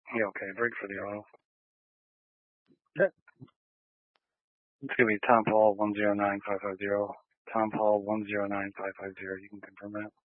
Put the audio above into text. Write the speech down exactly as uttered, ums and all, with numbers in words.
Yeah, okay. Break for the auto. Yeah. It's gonna be Tom Paul one zero nine five five zero. Tom Paul one zero nine five five zero. You can confirm that.